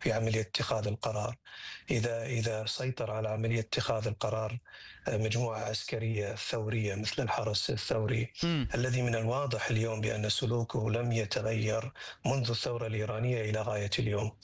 في عملية اتخاذ القرار. إذا سيطر على عملية اتخاذ القرار مجموعة عسكرية ثورية مثل الحرس الثوري، إمم. الذي من الواضح اليوم بأن سلوكه لم يتغير منذ الثورة الإيرانية إلى غاية اليوم،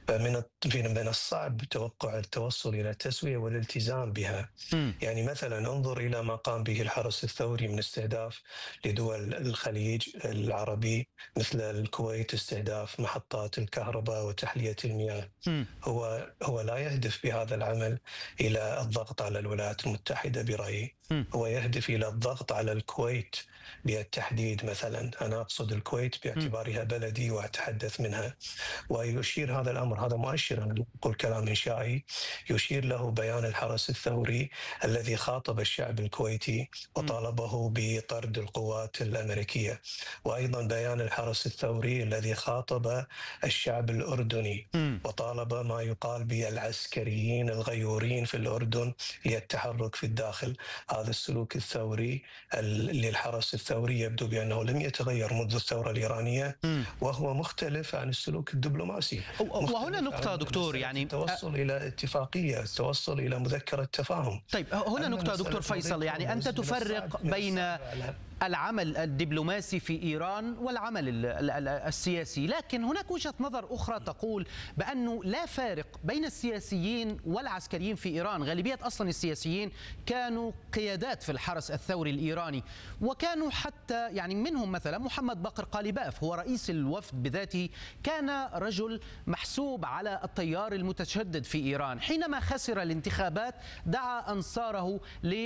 من الصعب توقع التوصل إلى التسوية والالتزام بها. إمم. يعني مثلا انظر إلى ما قام به الحرس الثوري من استهداف لدول الخليج العربي مثل الكويت، استهداف محطات الكهرباء وتحلية المياه. إمم. هو لا يهدف بهذا العمل إلى الضغط على الولايات المتحدة برأيي، إمم. هو يهدف إلى الضغط على الكويت بالتحديد. مثلا أنا أقصد الكويت إمم. باعتبارها بلدي وأتحدث منها. ويشير هذا الأمر، هذا مؤشر، أنا أقول كلام إنشائي، يشير له بيان الحرس الثوري الذي خاطب الشعب الكويتي إمم. وطالبه بطرد القوات الأمريكية، وأيضا بيان الحرس الثوري الذي خاطب الشعب الأردني إمم. وطالب ما يقال بالعسكريين الغيورين في الأردن للتحرك في الداخل. هذا السلوك الثوري للحرس الثوري يبدو بأنه لم يتغير منذ الثورة الإيرانية، إمم. وهو مختلف عن السلوك الدبلوماسي، وهنا مختلف نقطة عن دكتور، مسألة يعني التوصل إلى اتفاقية، التوصل إلى مذكرة تفاهم. طيب هنا أما نقطة دكتور مسألة فيصل، مضيق يعني أنت هرمز تفرق بين العمل الدبلوماسي في إيران والعمل السياسي، لكن هناك وجهة نظر أخرى تقول بأنه لا فارق بين السياسيين والعسكريين في إيران. غالبية أصلا السياسيين كانوا قيادات في الحرس الثوري الإيراني، وكانوا حتى يعني منهم مثلا محمد باقر قاليباف هو رئيس الوفد بذاته، كان رجل محسوب على التيار المتشدد في إيران. حينما خسر الانتخابات دعا أنصاره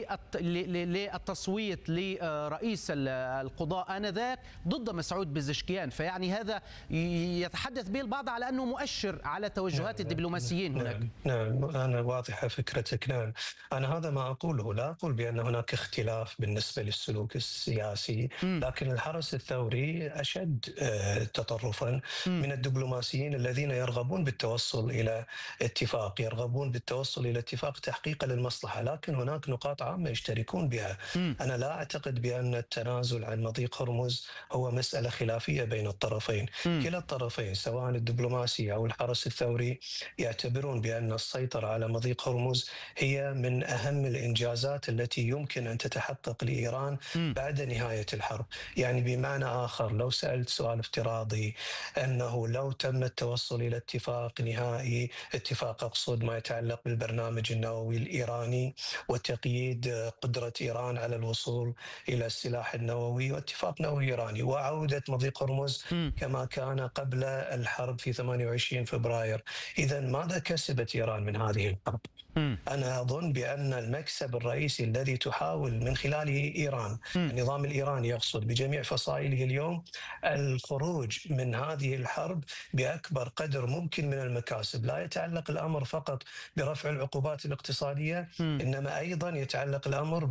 للتصويت لرئيس القضاء آنذاك ضد مسعود بزشكيان، فيعني هذا يتحدث به البعض على أنه مؤشر على توجهات الدبلوماسيين هناك. نعم، أنا واضحة فكرتك. نعم، أنا هذا ما أقوله، لا أقول بأن هناك اختلاف بالنسبة للسلوك السياسي، لكن الحرس الثوري أشد تطرفا من الدبلوماسيين الذين يرغبون بالتوصل إلى اتفاق، يرغبون بالتوصل إلى اتفاق تحقيقا للمصلحة، لكن هناك نقاط عامة يشتركون بها. أنا لا أعتقد بأن التنازل عن مضيق هرمز هو مسألة خلافية بين الطرفين. كلا الطرفين سواء الدبلوماسي أو الحرس الثوري يعتبرون بأن السيطرة على مضيق هرمز هي من أهم الإنجازات التي يمكن أن تتحقق لإيران بعد نهاية الحرب. يعني بمعنى آخر، لو سألت سؤال افتراضي أنه لو تم التوصل إلى اتفاق نهائي، اتفاق أقصد ما يتعلق بالبرنامج النووي الإيراني وتقييد قدرة إيران على الوصول إلى السلاح النووي واتفاق نووي إيراني وعودة مضيق هرمز كما كان قبل الحرب في 28 فبراير، إذا ماذا كسبت إيران من هذه الحرب؟ أنا أظن بأن المكسب الرئيسي الذي تحاول من خلاله إيران، النظام الإيراني يقصد بجميع فصائله اليوم، الخروج من هذه الحرب بأكبر قدر ممكن من المكاسب. لا يتعلق الأمر فقط برفع العقوبات الاقتصادية، إنما أيضا يتعلق الأمر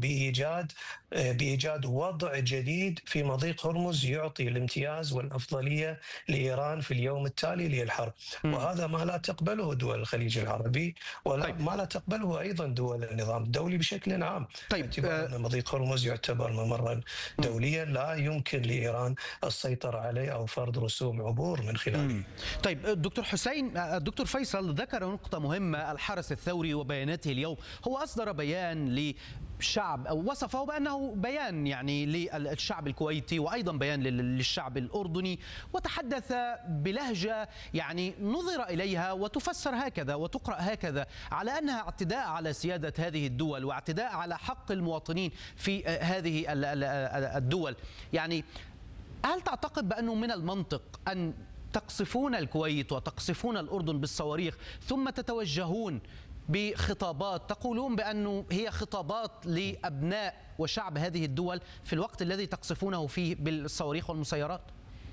بإيجاد وضع جديد في مضيق هرمز يعطي الامتياز والأفضلية لإيران في اليوم التالي للحرب. وهذا ما لا تقبله دول الخليج العربي، ولا ما لا تقبله أيضا دول النظام الدولي بشكل عام. باعتبار أن مضيق هرمز يعتبر ممرا دوليا لا يمكن لإيران السيطرة عليه أو فرض رسوم عبور من خلاله. طيب دكتور حسين، الدكتور فيصل ذكر نقطة مهمة، الحرس الثوري وبياناته اليوم. هو أصدر بيان للشعب أو وصفه بأنه بيان يعني للشعب الكويتي وأيضا بيان للشعب الأردني، وتحدث بلهجة يعني نظر إليها وتفسر هكذا وتقرأ هكذا على أنها اعتداء على سيادة هذه الدول واعتداء على حق المواطنين في هذه الدول. يعني هل تعتقد بأنه من المنطق أن تقصفون الكويت وتقصفون الأردن بالصواريخ ثم تتوجهون بخطابات تقولون بأنه هي خطابات لأبناء وشعب هذه الدول في الوقت الذي تقصفونه فيه بالصواريخ والمسيرات؟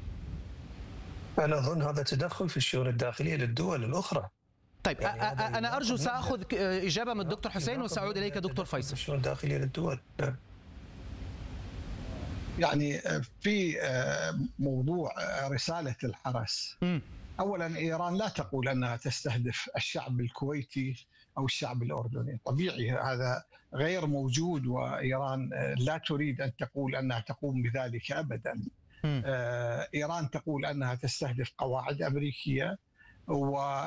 أنا أظن هذا تدخل في الشؤون الداخلية للدول الأخرى. طيب يعني أنا أرجو سأخذ إجابة من الدكتور حسين وسأعود إليك دكتور فيصل. الشؤون الداخلية للدول. يعني في موضوع رسالة الحرس، أولا إيران لا تقول أنها تستهدف الشعب الكويتي أو الشعب الأردني، طبيعي هذا غير موجود، وإيران لا تريد أن تقول أنها تقوم بذلك أبدا. إيران تقول أنها تستهدف قواعد أمريكية و